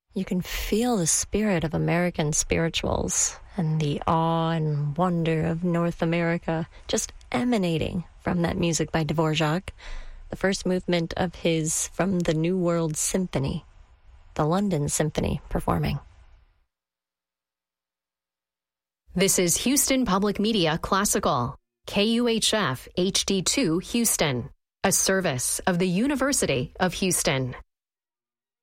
You can feel the spirit of American spirituals and the awe and wonder of North America just emanating from that music by Dvorak, the first movement of his From the New World Symphony, the London Symphony performing. This is Houston Public Media Classical, KUHF HD2 Houston, a service of the University of Houston.